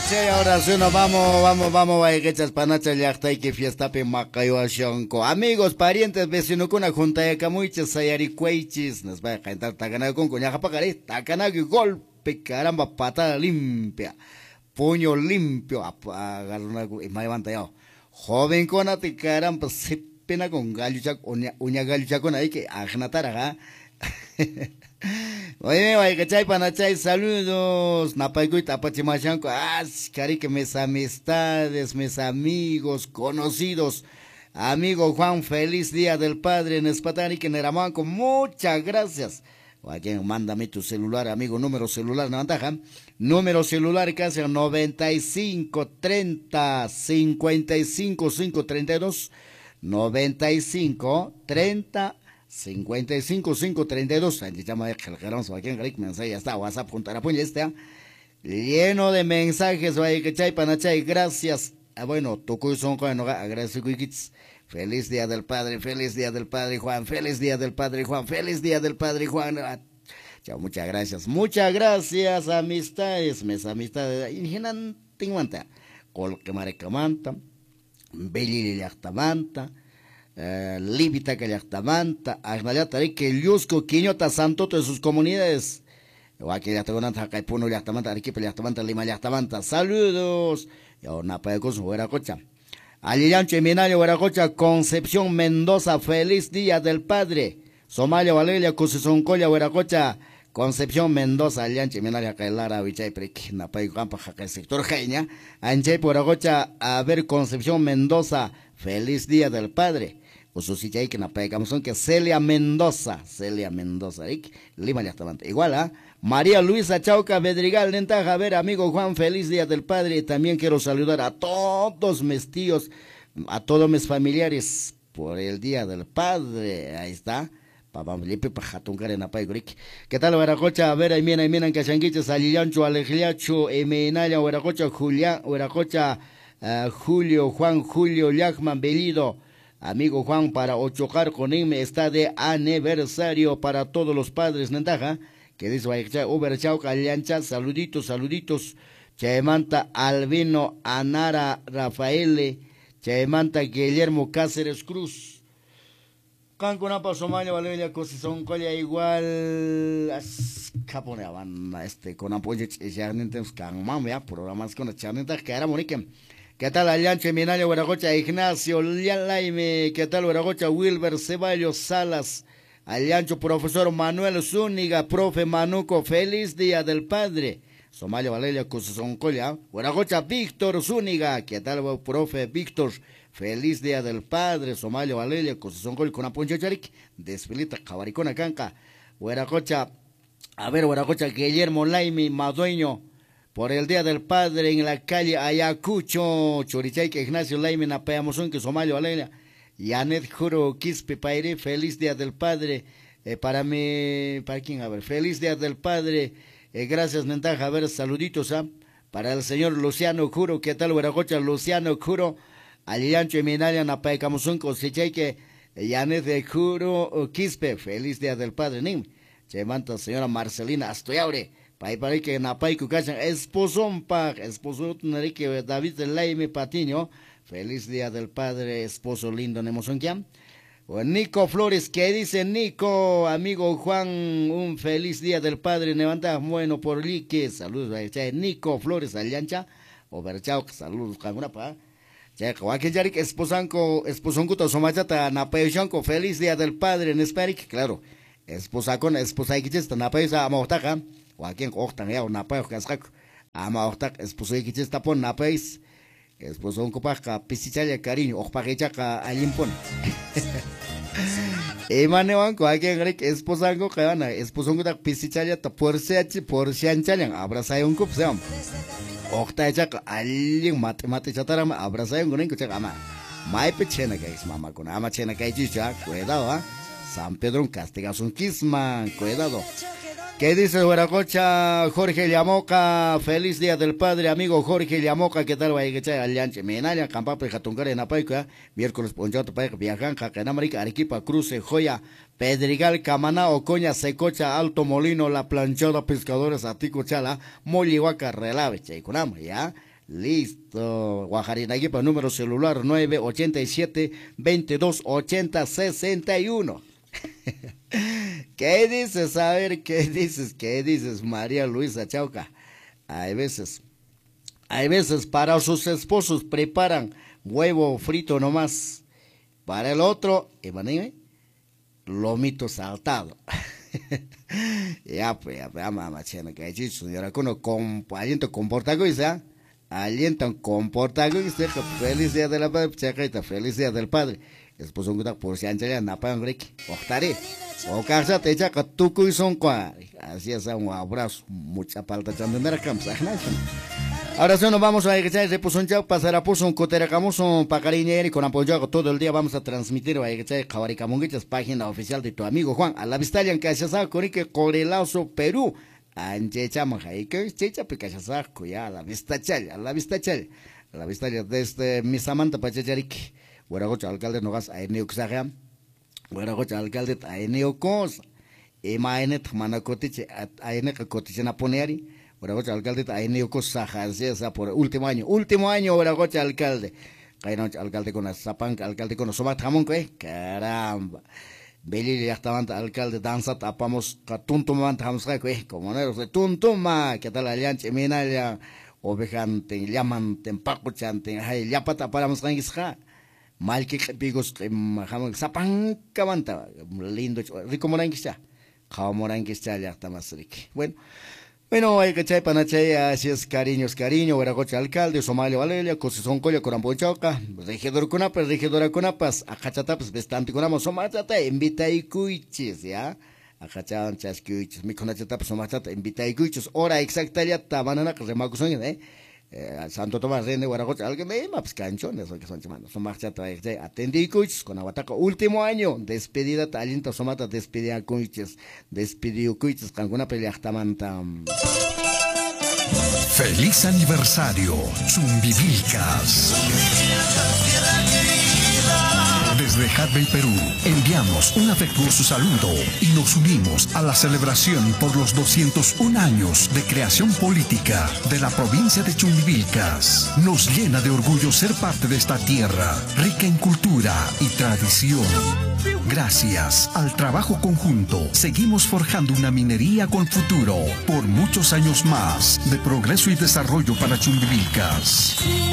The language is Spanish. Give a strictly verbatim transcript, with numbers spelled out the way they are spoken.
Che, ahora sí nos vamos, vamos, vamos, vaiguechas panacha llaqtay que fiesta pe macayoashonco. Amigos, parientes, vecinos con una junta de camuiches, sayaricueichis, nos va a cantar tacanago con coñaja pacare, tacanago y golpe, caramba, patada limpia, puño limpio, apagar una, y me levanta yo. Joven con ati caramba, se pena con gallo chac, uña, uña gallo chac con ahí que agnataraga. Oye, vaiguechay panachay, saludos. Napayguy tapachimachanco. Ah, cari que mis amistades, mis amigos, conocidos. Amigo Juan, feliz día del padre en Espatani, que Neramanco, muchas gracias. Oye, mándame tu celular, amigo, número celular, no antaja. Número celular casi noventa y cinco treinta cincuenta y cinco cinco treinta y dos noventa y cinco treinta cincuenta y cinco cinco treinta y dos. Aquí en mensaje ya está, WhatsApp junto a la puña este, lleno de mensajes, vaya que chay panachay, gracias. Ah, bueno, toco son con agradezco. Feliz día del padre, feliz día del padre Juan, feliz día del padre Juan, feliz día del padre Juan. Ah, chao, muchas gracias, muchas gracias, amistades, mis amistades. Ingenan tingmanta, colque marecamanta, belli yachtamanta. Uh, Libita que llactamanta, Agnayatari que Yusco, Quiñota, Santoto de sus comunidades. Aquí llactamanta, Caipuno llactamanta, Arequipa llactamanta, Lima llactamanta. Saludos. Yo Napayacos, Hueracocha. Alillancho y Minayo, Hueracocha, Concepción Mendoza, feliz día del padre. Somalia, Valeria, Cusisoncoya, Hueracocha, Concepción Mendoza, Alillancho y Minayo, Cailara, Vichay, Prequi, Napayacampa, Jaca, sector Jaña, Anchay, Hueracocha, a ver, Concepción Mendoza, feliz día del padre. Ususicha que na pegamos son que Celia Mendoza, Celia Mendoza, Lima Llactamanta. Igual, ¿ah? ¿eh? María Luisa Chauca Bedrigal, Lentaja, a ver, amigo Juan, feliz día del padre. Y también quiero saludar a todos mis tíos, a todos mis familiares por el día del padre. Ahí está. ¿Qué tal, Hueracocha? A ver, ahí miran, ahí miran, Cachanguiches, Alillancho, Alegliacho, Emenaya, Hueracocha, Julián, Hueracocha, uh, Julio, Juan, Julio, Llagman, Bellido. Amigo Juan, para Ochocar con él está de aniversario para todos los padres, Nentaja, que dice Uber Chau, Callancha, saluditos, saluditos, Chaemanta, Albino, Anara, Rafael, Chaemanta, Guillermo Cáceres Cruz, Cancunapa, Somalia, Valeria, Cosizón, Colla, igual, Caponeaban, este, con apoyo, ya no tenemos que programas con la charneta, que era Monique. ¿Qué tal, Allancho, Minayo, Hueracocha, Ignacio, Laime? ¿Qué tal, Hueracocha, Wilber, Ceballos, Salas? Allancho, profesor Manuel Zúñiga, profe Manuco, feliz día del padre. Somalia, Valeria, Cusoncoya, Hueracocha, Víctor Zúñiga. ¿Qué tal, profe Víctor? Feliz día del padre. Somalia, Valeria, Cusoncoya, con apoyo charik, desfilita, cabaricona canca. Hueracocha, a ver, Hueracocha, Guillermo Laime, Madueño. Por el Día del Padre en la calle Ayacucho, Chorichayque, Ignacio Laime, Apayamozón, que Somalia, Valeria, Yanet Juro, Quispe, Paire, feliz Día del Padre, eh, para mí, ¿para quién? A ver, feliz Día del Padre, eh, gracias, Nentaja, a ver, saluditos, ¿ah? Para el señor Luciano Juro, ¿qué tal, Hueracocha? Luciano Juro, Alillancho y Minalia, Apayamozón, Cosichayque, Yanet Juro, Quispe, feliz Día del Padre, Nim, Chemanta, señora Marcelina Astoyaure, Pai para que na pai cucachan esposón pa esposo que David Laime Patiño, feliz día del padre, esposo lindo Nemosonquiam. O Nico Flores, ¿qué dice Nico? Amigo Juan, un feliz día del padre, levanta bueno por lique, saludos a Nico Flores Allancha, o Berchao, saludos canguna pa. Ya que Yarik esposanco, esposonco somachata na paishanco, feliz día del padre en Esperic, claro. Esposa con esposa y que na paisa amotaka. Joaquín Octan ya una paja cascaco ama octac esposo y que está pon napais esposo un copaca pisichaya cariño ocpaquechaca alimpon e manewan Joaquín Rick esposango kana esposo un pisichaya ta por seachi por sianchalan abraza un cup seam octachaca alin mate mate chatarama abraza un gringo chaca ama mai pechena que es mamá con ama chena que chicha cuidado ah San Pedro un castigas un kisman cuidado. ¿Qué dice Hueracocha? Jorge Llamoca, feliz día del padre, amigo Jorge Llamoca, ¿qué tal? Vaya que chay alianche, Menaya, Campape, Jatungare, Napaica, miércoles Ponchato, Paik, Viajan, Jacanamarica, Arequipa, Cruce, Joya, Pedrigal, Camaná, Ocoña, Secocha, Alto Molino, La Planchada, Pescadores, Atico, Chala, Mollihuaca, Relave, Chaycunam, ¿ya? Listo. Guajarinaguipa, número celular nueve ochenta y siete, veintidós ochenta, sesenta y uno. ¿Qué dices? A ver, ¿qué dices? ¿Qué dices, María Luisa Chauca? Hay veces, hay veces para sus esposos preparan huevo frito nomás. Para el otro, imagínate, lomito saltado. Ya, pues, ya, pues, mamá, chena, que hay chicho, señora, con aliento comportado, y sea, aliento comportado, y sea, feliz día de la padre, chacaita, feliz día del padre. Después un gusta por si ancha napan greki, octare, o casa te echa que tu son cua, así es un abrazo, mucha palta chandera camsa. Ahora sí nos vamos a echar de puso un chau, pasará puso un coteracamos un pacariñeri con apoyo todo el día vamos a transmitir a echar Cabaricamonguichas, página oficial de tu amigo Juan, a la vista en que se sabe con que Corelazo Perú, anchecha majaike, checha picachasa, cuya, a la vista chal, a la vista chal, a la vista desde mi Samantha Pachacharik. Hueragocha alcalde nogas a eneo xaga, hueragocha alcalde a eneo cos, ema enet manacotiche a ene cotiche na poneari, hueragocha alcalde a eneo cos saja, por último año, último año hueragocha alcalde, cainocha alcalde con la zapanca, alcalde con los somat jamón, que caramba, Belili ya estaban alcalde danza tapamos catuntum mantamos que como no de tuntuma, que tal alianche minaya, ovejante, llaman tempacuchante, hay ya pata para mostrar mal que pigos jamón sapan cavanta lindo rico moranguista cao moranguista ya está más rico bueno bueno hay que chay panachay así es cariños cariño hueragocha alcalde Somalia Valeria cosizón colla corampochoca regidor cunapas regidora cunapas acachatapas bastante conamos somachata invita y cuichis ya acachan chasquichis mi conachatapas somachata invita y cuichis hora exacta ya tabanana que remacuson eh Eh, Santo Tomás Rene Guaragocha, alguien me llama, pues canchones, que son chamanos, son marcha trae, atendí cuiches, con Aguataco, último año, despedida, talinta, somata, despedida cuiches, despedido cuiches, con alguna pelea, tamantam. Feliz aniversario, Chumbivilcas. Desde Hadley, Perú, enviamos un afectuoso saludo y nos unimos a la celebración por los doscientos un años de creación política de la provincia de Chumbivilcas. Nos llena de orgullo ser parte de esta tierra, rica en cultura y tradición. Gracias al trabajo conjunto, seguimos forjando una minería con futuro por muchos años más de progreso y desarrollo para Chumbivilcas.